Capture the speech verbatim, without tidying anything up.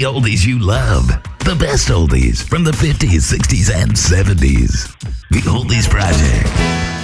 the oldies you love. The best oldies from the fifties, sixties, and seventies. The Oldies Project.